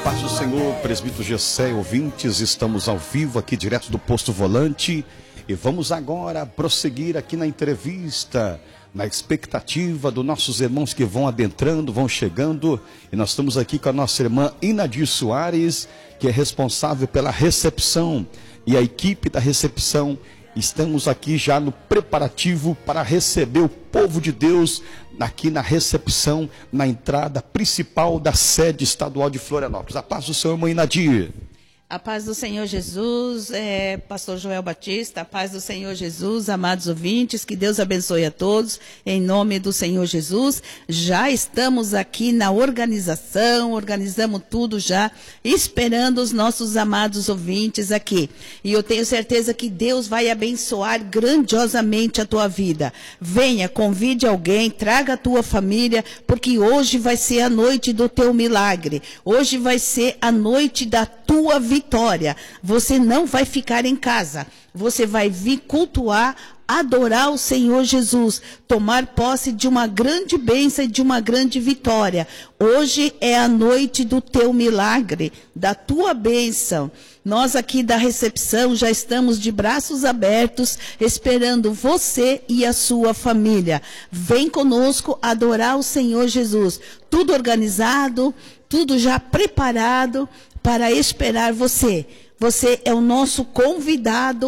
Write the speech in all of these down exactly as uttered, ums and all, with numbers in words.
Paz do Senhor, presbítero Gessé, ouvintes, estamos ao vivo aqui direto do Posto Volante e vamos agora prosseguir aqui na entrevista, na expectativa dos nossos irmãos que vão adentrando, vão chegando, e nós estamos aqui com a nossa irmã Inadir Soares, que é responsável pela recepção, e a equipe da recepção. Estamos aqui já no preparativo para receber o povo de Deus aqui na recepção, na entrada principal da sede estadual de Florianópolis. A paz do Senhor, irmã Inadir. A paz do Senhor Jesus, é, pastor Joel Batista, a paz do Senhor Jesus, amados ouvintes, que Deus abençoe a todos, em nome do Senhor Jesus. Já estamos aqui na organização, organizamos tudo já, esperando os nossos amados ouvintes aqui. E eu tenho certeza que Deus vai abençoar grandiosamente a tua vida. Venha, convide alguém, traga a tua família, porque hoje vai ser a noite do teu milagre. Hoje vai ser a noite da tua vida. Vitória, você não vai ficar em casa, você vai vir cultuar, adorar o Senhor Jesus, tomar posse de uma grande bênção e de uma grande vitória. Hoje é a noite do teu milagre, da tua bênção. Nós aqui da recepção já estamos de braços abertos, esperando você e a sua família. Vem conosco adorar o Senhor Jesus. Tudo organizado, tudo já preparado para esperar você. Você é o nosso convidado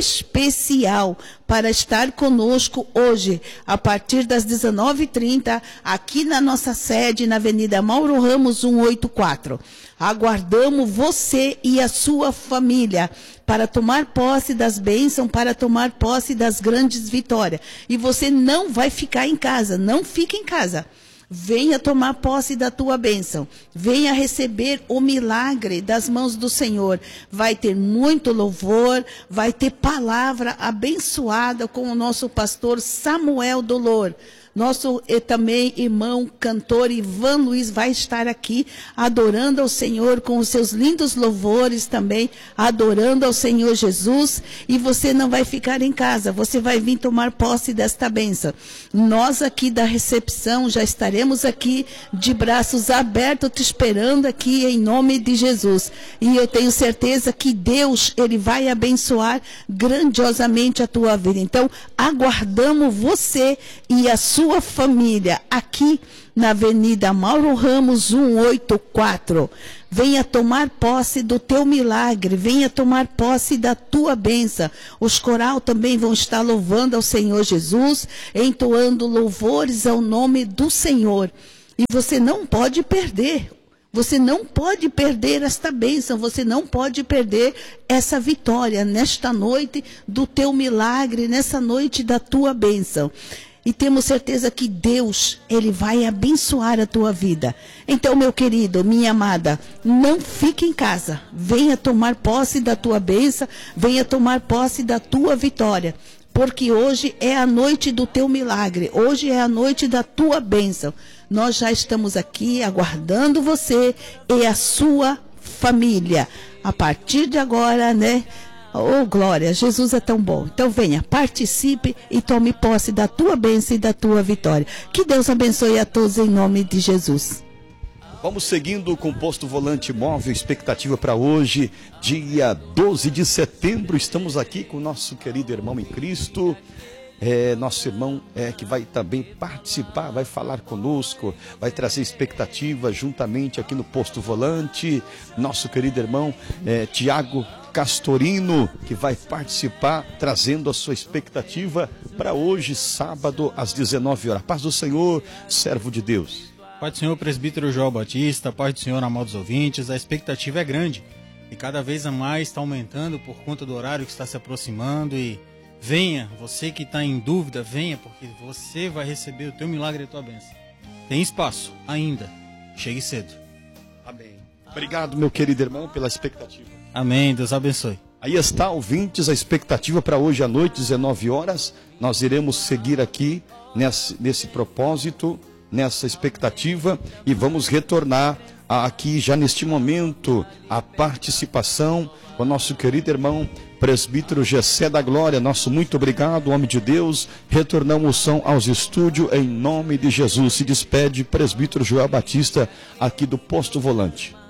especial para estar conosco hoje, a partir das dezenove e trinta, aqui na nossa sede, na Avenida Mauro Ramos, cento e oitenta e quatro. Aguardamos você e a sua família para tomar posse das bênçãos, para tomar posse das grandes vitórias. E você não vai ficar em casa, não fique em casa. Venha tomar posse da tua bênção. Venha receber o milagre das mãos do Senhor. Vai ter muito louvor, vai ter palavra abençoada com o nosso pastor Samuel Dolor. Nosso e também irmão cantor Ivan Luiz vai estar aqui adorando ao Senhor com os seus lindos louvores também, adorando ao Senhor Jesus. E você não vai ficar em casa, você vai vir tomar posse desta bênção. Nós aqui da recepção já estaremos aqui de braços abertos te esperando aqui em nome de Jesus. E eu tenho certeza que Deus, Ele vai abençoar grandiosamente a tua vida. Então aguardamos você e a sua sua família aqui na Avenida Mauro Ramos, cento e oitenta e quatro. Venha tomar posse do teu milagre, venha tomar posse da tua bênção. Os coral também vão estar louvando ao Senhor Jesus, entoando louvores ao nome do Senhor. E você não pode perder. Você não pode perder esta bênção, você não pode perder essa vitória nesta noite do teu milagre, nessa noite da tua bênção. E temos certeza que Deus, Ele vai abençoar a tua vida. Então, meu querido, minha amada, não fique em casa. Venha tomar posse da tua bênção, venha tomar posse da tua vitória. Porque hoje é a noite do teu milagre, hoje é a noite da tua bênção. Nós já estamos aqui aguardando você e a sua família. A partir de agora, né? Oh, glória, Jesus é tão bom. Então venha, participe e tome posse da tua bênção e da tua vitória. Que Deus abençoe a todos em nome de Jesus. Vamos seguindo com o Posto Volante Móvel, expectativa para hoje, dia doze de setembro. Estamos aqui com o nosso querido irmão em Cristo. É, nosso irmão é, que vai também participar, vai falar conosco, vai trazer expectativa juntamente aqui no Posto Volante. Nosso querido irmão é, Tiago Castorino, que vai participar, trazendo a sua expectativa para hoje, sábado, às dezenove horas. Paz do Senhor, servo de Deus. Paz do Senhor, presbítero Joel Batista, paz do Senhor, amados ouvintes. A expectativa é grande e cada vez a mais está aumentando por conta do horário que está se aproximando. E venha, você que está em dúvida, venha, porque você vai receber o teu milagre e a tua bênção. Tem espaço ainda, chegue cedo. Amém. Obrigado, meu querido irmão, pela expectativa. Amém, Deus abençoe. Aí está, ouvintes, a expectativa para hoje à noite, dezenove horas. Nós iremos seguir aqui nesse, nesse propósito, nessa expectativa, e vamos retornar aqui já neste momento a participação com o nosso querido irmão presbítero Gessé da Glória. Nosso muito obrigado, homem de Deus. Retornamos o som aos estúdios em nome de Jesus. Se despede presbítero Joel Batista aqui do Posto Volante.